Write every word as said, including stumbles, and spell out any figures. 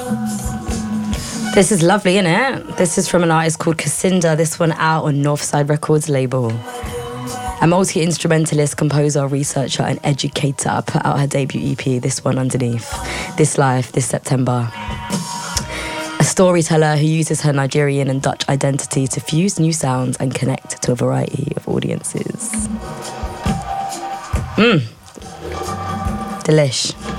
This is lovely, isn't it? This is from an artist called Cassinda. This one out on Northside Records label. A multi-instrumentalist, composer, researcher and educator put out her debut E P, this one underneath, This Life, this September. A storyteller who uses her Nigerian and Dutch identity to fuse new sounds and connect to a variety of audiences. Mmm. Delish.